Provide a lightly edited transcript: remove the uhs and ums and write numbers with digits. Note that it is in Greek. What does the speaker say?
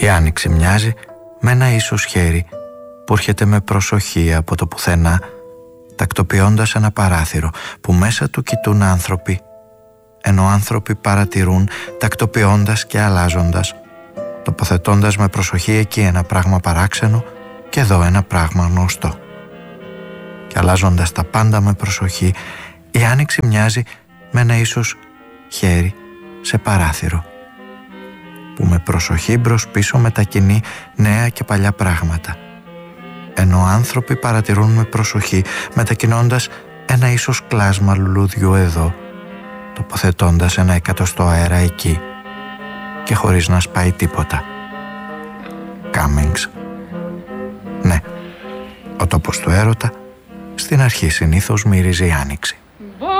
Η άνοιξη μοιάζει με ένα ίσως χέρι που έρχεται με προσοχή από το πουθενά, τακτοποιώντας ένα παράθυρο που μέσα του κοιτούν άνθρωποι, ενώ άνθρωποι παρατηρούν τακτοποιώντας και αλλάζοντας, τοποθετώντας με προσοχή εκεί ένα πράγμα παράξενο και εδώ ένα πράγμα γνωστό. Και αλλάζοντας τα πάντα με προσοχή, η άνοιξη μοιάζει με ένα ίσως χέρι σε παράθυρο, που με προσοχή μπρος πίσω μετακινεί νέα και παλιά πράγματα, ενώ άνθρωποι παρατηρούν με προσοχή μετακινώντας ένα ίσως κλάσμα λουλούδιου εδώ, τοποθετώντας ένα εκατοστό αέρα εκεί και χωρίς να σπάει τίποτα. Cummings. Ναι, ο τόπος του έρωτα στην αρχή συνήθως μυρίζει άνοιξη.